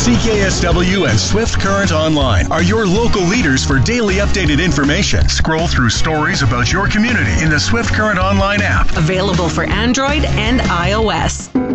CKSW and Swift Current Online are your local leaders for daily updated information. Scroll through stories about your community in the Swift Current Online app. Available for Android and iOS.